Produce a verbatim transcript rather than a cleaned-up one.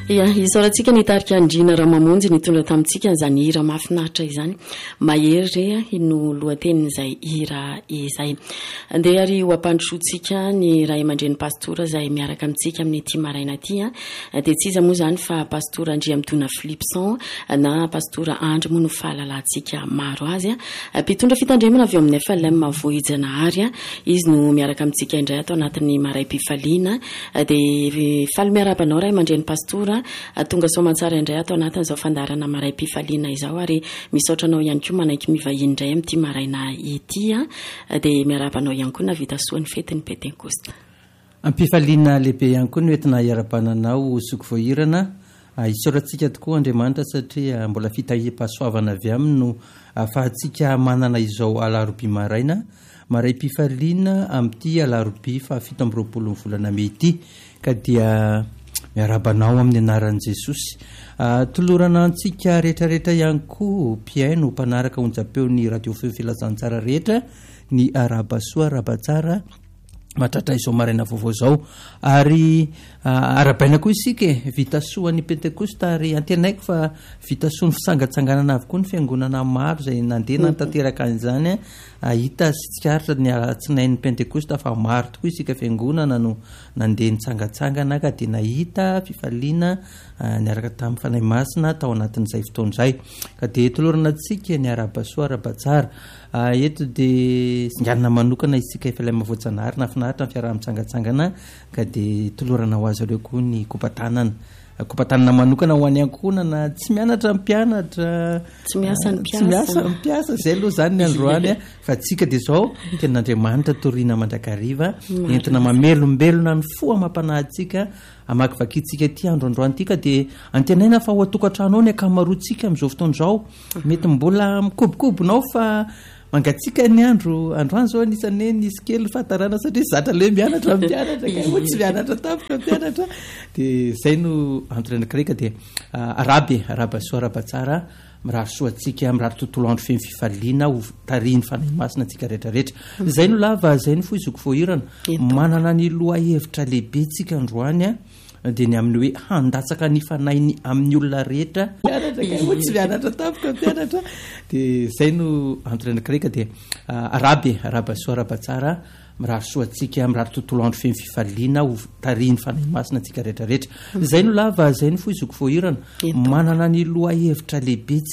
ia isaorantsika nitarika andrina raha mamonjy nitondra tamintsika izany hira mahafinaritra izany mahery re no lohatenin'izay hira izay andeha ary ho ampandrosoantsika ny ray aman-dren'ny pastora izay miaraka amintsika amin'ny ity maraina ity dia tsy iza moa izany fa pastora Andriamitoana Philipson na pastora Andry moa no fahalalantsika maro azy mpitondra fitandremana avy eo amin'ny F L M Vohijanahary izy no miaraka amintsika indray ato anatin'ny maray-pifaliana dia faly miarabanao ray aman-dren'ny pastora tonga soamantsara indray ato anatin'izao fandarana maray-pifaliana izao ary misaotranao ihany koa manaiky mivahiny indray amin'ity maraina ity dia miarabanao ihany koa navita soa ny fetiny Pentekosta. Ampifaliana lehibe ihany koa no entina iarabananao soko voahirana isaorantsika tokoa Andriamanitra satria mbola fitahiam-pahasoavana avy aminy no ahafahantsika manana izao alaroby maraina maray-pifaliana amin'ity alaroby fa fito amby roapolo volana May ity ka dia miarabanao amin'ny anaran'i Jesosy. Tolorana antsika rehetrarehetra ihany koa mpiaino mpanaraka onjam-peon'ny radio feo filazantsara rehetra ny arabasoa arabatsara matratra izao maraina vaovao zao ary arabaina koa isika vitasoan'ny Pentekosta ary antenaiko fa vitasoan'ny fisangatsanganana avy koa ny fiangonana maro izay nandeha nantanteraka an'izany hita sy tsikaritra ny alatsinain'ny Pentekosta fa maro tokoa isika fiangonana no nandeha nitsangatsangana ka dia nahita fifaliana niaraka tamin'ny fanahy masina tao anatin'izay fotoan'izay ka dia tolorana antsika ny arabasoa arabatsara eto dia singanana manokana isika F L M Vohijanahary nafinaritra ny fiaraha-mitsangatsangana ka dia tolorana ho azy ireo koa ny kopatanana kopatanana manokana ho any ankonana tsy mianatra mpianatra tsy miasa ny tsy miasa mpiasa izay aloha zany ny androany fa tsika dia izao ten'Andriamanitra toriana mandrakariva entina mamelombelona ny fo amam-panahintsika amakivakintsika ity androandroany ity ka dia antenaina fa ho atokantrano ao ny akamaroantsika amin'izao fotoan'izao mety mbola mikobokobonao fa mangatsika ny andro androany zao anisany nisy kely fahatarana satria zatra le mianatra mpianatra ka tsy mianatra tapitra mpianatra dia izay no antorenakireka dia araby arabasoa arabatsara miraha soatsika mirary tontolo andro feno fifaliana ho tariny fanahy masina antsika rehetrarehetra izay no lava izay no foy zoko voahirana manana ny loha hevitra lehibe tsika androany a dia ny amin'ny hoe handatsaka ny fanainy amin'ny olona rehetra tsy mianatra tapitra mpianatra dia izay no antorenakireka dia araby arabasoa arabatsara miraha soatsika mirary tontolo andro feno fifaliana ho tariny fanahy masina antsika rehetrarehetra izay no lava izay no foy zoko voahirana manana ny loha hevitra lehibe